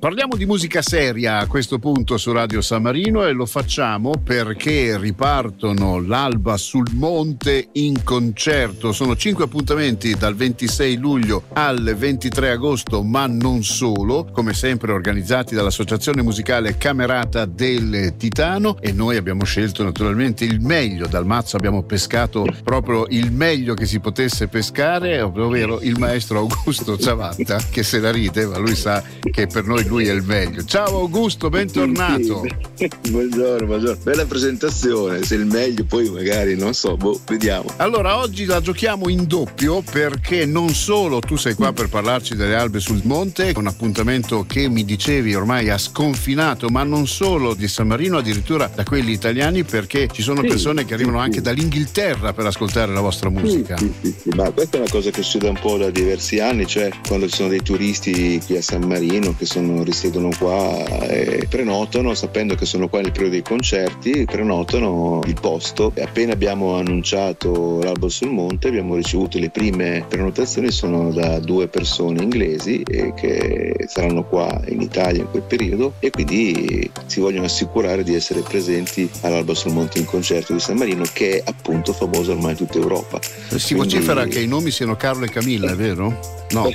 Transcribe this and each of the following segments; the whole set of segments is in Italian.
Parliamo di musica seria a questo punto su Radio San Marino, e lo facciamo perché ripartono l'Alba sul Monte in concerto. Sono 5 appuntamenti dal 26 luglio al 23 agosto, ma non solo, come sempre organizzati dall'Associazione Musicale Camerata del Titano, e noi abbiamo scelto naturalmente il meglio. Dal mazzo abbiamo pescato proprio il meglio che si potesse pescare, ovvero il maestro Augusto Ciavatta, che se la ride, ma lui sa che per noi lui è il meglio. Ciao Augusto, bentornato. Buongiorno. Bella presentazione. Se il meglio poi magari non so, vediamo. Allora oggi la giochiamo in doppio, perché non solo tu sei qua per parlarci delle Albe sul Monte, un appuntamento che mi dicevi ormai ha sconfinato, ma non solo di San Marino, addirittura da quelli italiani, perché ci sono persone che arrivano anche dall'Inghilterra per ascoltare la vostra musica. Sì. Ma questa è una cosa che succede un po' da diversi anni, cioè quando ci sono dei turisti qui a San Marino che risiedono qua e prenotano, sapendo che sono qua nel periodo dei concerti, prenotano il posto. E appena abbiamo annunciato l'Alba sul Monte abbiamo ricevuto le prime prenotazioni, sono da 2 persone inglesi che saranno qua in Italia in quel periodo, e quindi si vogliono assicurare di essere presenti all'Alba sul Monte in concerto di San Marino, che è appunto famoso ormai in tutta Europa. Si vocifera che i nomi siano Carlo e Camilla, è vero? No,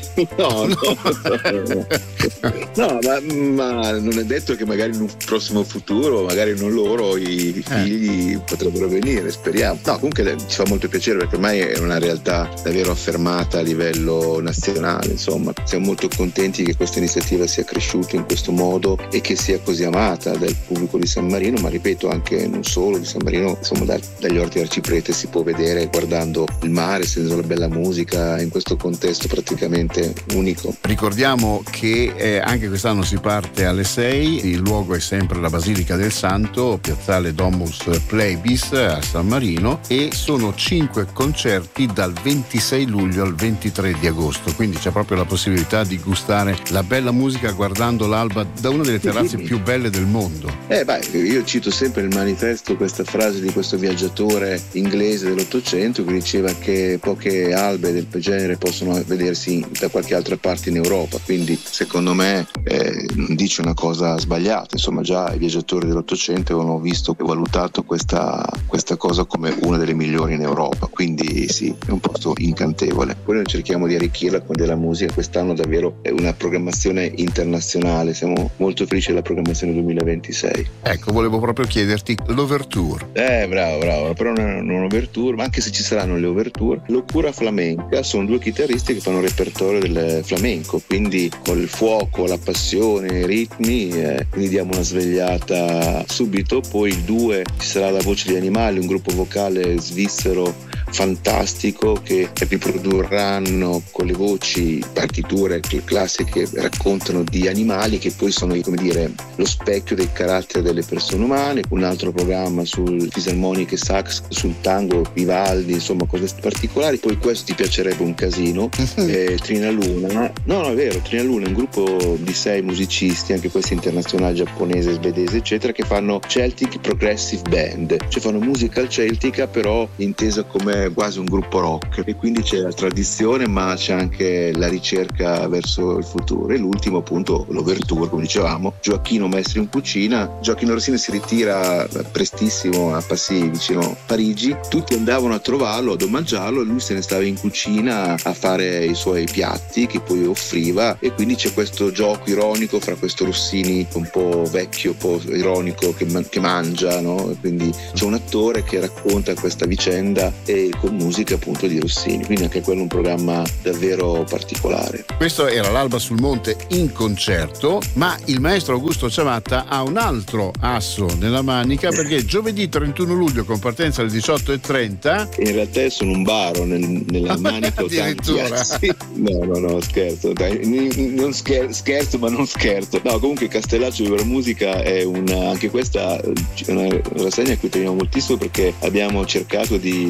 ma non è detto che magari in un prossimo futuro, magari non loro, i figli potrebbero venire, speriamo. No, comunque ci fa molto piacere, perché ormai è una realtà davvero affermata a livello nazionale, insomma. Siamo molto contenti che questa iniziativa sia cresciuta in questo modo e che sia così amata dal pubblico di San Marino, ma ripeto anche non solo di San Marino, insomma dagli Orti Arciprete si può vedere guardando il mare, sentendo la bella musica in questo contesto praticamente unico. Ricordiamo che anche quest'anno si parte alle 6, il luogo è sempre la Basilica del Santo, piazzale Domus Plebis a San Marino, e sono 5 concerti dal 26 luglio al 23 di agosto, quindi c'è proprio la possibilità di gustare la bella musica guardando l'alba da una delle terrazze più belle del mondo. Io cito sempre il manifesto, questa frase di questo viaggiatore inglese dell'Ottocento che diceva che poche albe del genere possono vedersi da qualche altra parte in Europa, quindi secondo me non dice una cosa sbagliata. Insomma, già i viaggiatori dell'Ottocento avevano visto e valutato questa cosa come una delle migliori in Europa, quindi sì, è un posto incantevole. Poi noi cerchiamo di arricchirla con della musica. Quest'anno davvero è una programmazione internazionale, siamo molto felici della programmazione 2026. Ecco, volevo proprio chiederti l'overture. Bravo, però non è un'overture, ma anche se ci saranno le overture, Locura Flamenca sono 2 chitarristi che fanno un repertorio del flamenco, quindi con il fuoco, la passione, i ritmi, quindi diamo una svegliata subito. Poi il 2 ci sarà La Voce degli Animali, un gruppo vocale svizzero fantastico che riprodurranno con le voci partiture classiche, raccontano di animali che poi sono, come dire, lo specchio del carattere delle persone umane. Un altro programma sul fisarmonica e sax, sul tango, Vivaldi, insomma cose particolari. Poi questo ti piacerebbe un casino. Trina Luna, no è vero, Trina Luna è un gruppo di 6 musicisti, anche questi internazionali, giapponese, svedese eccetera, che fanno Celtic Progressive Band, cioè fanno musica celtica però intesa come quasi un gruppo rock, e quindi c'è la tradizione ma c'è anche la ricerca verso il futuro. E l'ultimo appunto l'overture, come dicevamo, Gioacchino Maestro in Cucina. Gioacchino Rossini si ritira prestissimo a Passy, vicino Parigi, tutti andavano a trovarlo, ad omaggiarlo, e lui se ne stava in cucina a fare i suoi piatti che poi offriva, e quindi c'è questo gioco ironico fra questo Rossini un po' vecchio, un po' ironico che mangia, no? E quindi c'è un attore che racconta questa vicenda e con musica appunto di Rossini, quindi anche quello è un programma davvero particolare. Questo era l'Alba sul Monte in concerto, ma il maestro Augusto Ciavatta ha un altro asso nella manica, perché giovedì 31 luglio con partenza alle 18:30. In realtà sono un baro nella manica. Addirittura. Sì. No, scherzo. Dai, non scherzo, ma non scherzo. No, comunque Castellaccio Viva la Musica è anche questa è una rassegna a cui teniamo moltissimo, perché abbiamo cercato di valorizzare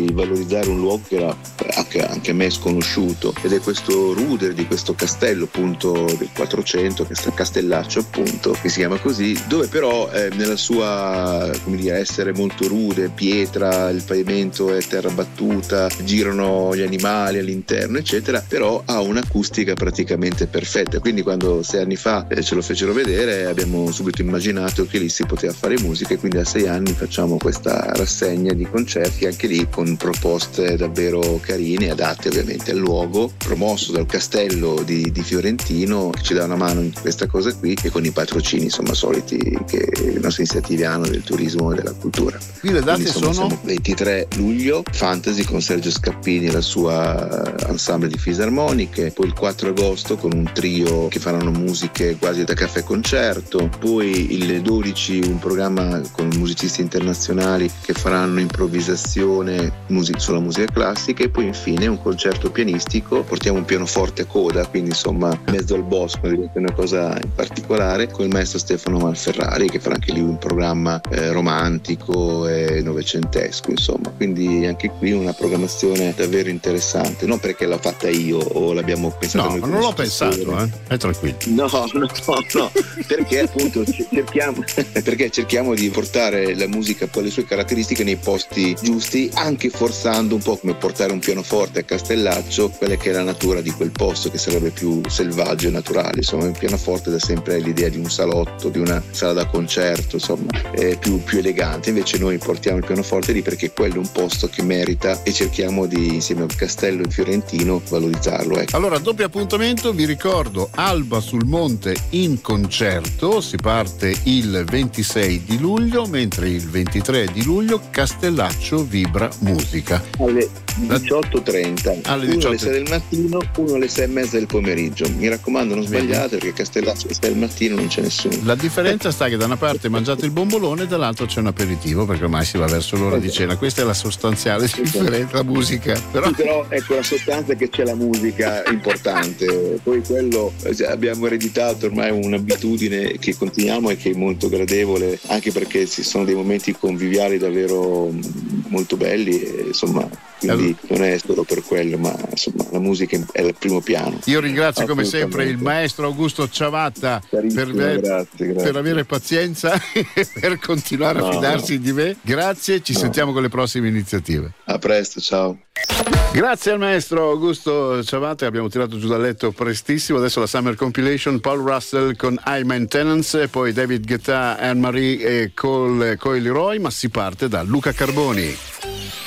visualizzare un luogo che era anche a me sconosciuto, ed è questo rudere di questo castello appunto del 400, che sta Castellaccio appunto, che si chiama così, dove però nella sua, come dire, essere molto rude, pietra, il pavimento è terra battuta, girano gli animali all'interno eccetera, però ha un'acustica praticamente perfetta. Quindi quando 6 anni fa ce lo fecero vedere, abbiamo subito immaginato che lì si poteva fare musica, e quindi a 6 anni facciamo questa rassegna di concerti, anche lì con proposte davvero carine, adatte ovviamente al luogo, promosso dal castello di Fiorentino, che ci dà una mano in questa cosa qui, e con i patrocini insomma soliti che le nostre iniziative hanno del turismo e della cultura. Qui le date quindi, sono 23 luglio Fantasy con Sergio Scappini e la sua ensemble di fisarmoniche, poi il 4 agosto con un trio che faranno musiche quasi da caffè concerto, poi il 12 un programma con musicisti internazionali che faranno improvvisazione sulla musica classica, e poi infine un concerto pianistico, portiamo un pianoforte a coda, quindi insomma in mezzo al bosco, è una cosa in particolare, con il maestro Stefano Malferrari, che farà anche lui un programma romantico e novecentesco, insomma, quindi anche qui una programmazione davvero interessante, non perché l'ho fatta io o l'abbiamo pensato noi, non l'ho pensato, è tranquillo. No, perché appunto cerchiamo di portare la musica con le sue caratteristiche nei posti giusti, anche forzando un po', come portare un pianoforte a Castellaccio, quella che è la natura di quel posto, che sarebbe più selvaggio e naturale. Insomma, un pianoforte da sempre l'idea di un salotto, di una sala da concerto, insomma, è più elegante. Invece noi portiamo il pianoforte lì perché quello è un posto che merita, e cerchiamo di, insieme al castello in fiorentino, valorizzarlo. Ecco. Allora, doppio appuntamento, vi ricordo Alba sul Monte in concerto, si parte il 26 di luglio, mentre il 23 di luglio Castellaccio Vibra Musica. Alle 18:30, uno alle 6 del mattino, uno alle 6:30 del pomeriggio. Mi raccomando, non sbagliate, perché Castellaccio alle 6 del mattino non c'è nessuno. La differenza sta che da una parte mangiate il bombolone e dall'altra c'è un aperitivo, perché ormai si va verso l'ora di cena. Questa è la sostanziale differenza, la musica. Però ecco, la sostanza è che c'è la musica importante, poi quello abbiamo ereditato ormai un'abitudine che continuiamo e che è molto gradevole, anche perché ci sono dei momenti conviviali davvero molto belli, e, insomma, quindi non è solo per quello, ma insomma la musica è al primo piano. Io ringrazio come sempre il maestro Augusto Ciavatta per avere pazienza e per continuare a fidarsi di me. Grazie, ci sentiamo con le prossime iniziative. A presto, ciao. Grazie al maestro Augusto Ciavatta, abbiamo tirato giù dal letto prestissimo. Adesso la Summer Compilation, Paul Russell con High Maintenance, poi David Guetta, Anne-Marie e Cole Leroy, ma si parte da Luca Carboni.